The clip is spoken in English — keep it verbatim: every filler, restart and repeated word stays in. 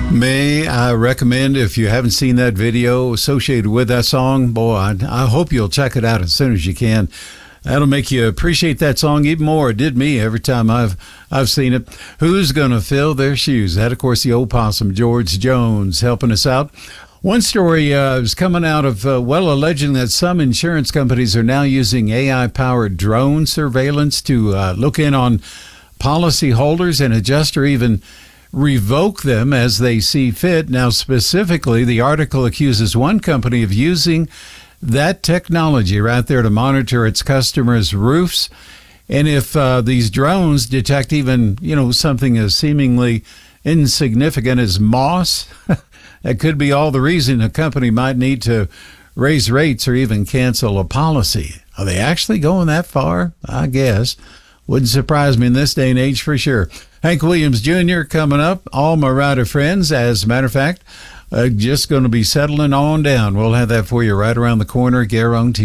May I recommend, if you haven't seen that video associated with that song, boy, I, I hope you'll check it out as soon as you can. That'll make you appreciate that song even more. It did me every time I've I've seen it. Who's gonna fill their shoes? That, of course, the old possum, George Jones, helping us out. One story uh, is coming out of, uh, well, alleging that some insurance companies are now using A I-powered drone surveillance to uh, look in on policyholders and adjust or even revoke them as they see fit. Now, specifically, the article accuses one company of using that technology right there to monitor its customers' roofs. And if uh, these drones detect even, you know, something as seemingly insignificant as moss, that could be all the reason a company might need to raise rates or even cancel a policy. Are they actually going that far? I guess. Wouldn't surprise me in this day and age for sure. Hank Williams Junior coming up. All my rider friends, as a matter of fact, uh, just going to be settling on down. We'll have that for you right around the corner, guaranteed.